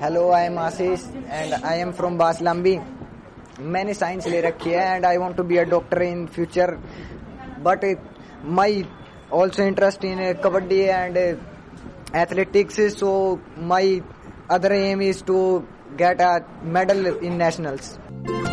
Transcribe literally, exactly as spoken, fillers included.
Hello, I am Ashish and I am from बासलम्बी. मैंने science ले रखी है and I want to be a doctor in future, but my also interest in uh, kabaddi and uh, athletics, so my other aim is to get a medal in nationals.